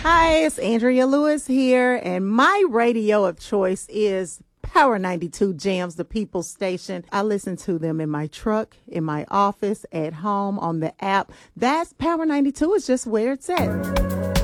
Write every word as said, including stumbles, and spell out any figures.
Hi, it's Andrea Lewis here, and my radio of choice is Power ninety-two Jams, the People's Station. I listen to them in my truck, in my office, at home, on the app. That's Power ninety-two is just where it's at.